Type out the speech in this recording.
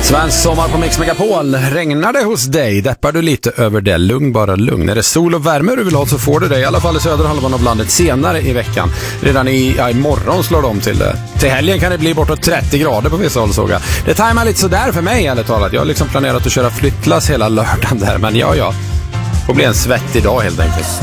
Svensk sommar på Mix Megapol. Regnar det hos dig? Deppar du lite över det? Lugn, bara lugn. Är det sol och värme du vill ha så får du det. I alla fall i södra halvan av landet senare i veckan. Redan imorgon slår de till det. Till helgen kan det bli bortåt 30 grader på vissa håll, såg jag. Det tajmar lite sådär för mig, ärligt talat. Jag har liksom planerat att köra flyttlass hela lördagen där. Men ja. Det blir en svettig dag helt enkelt.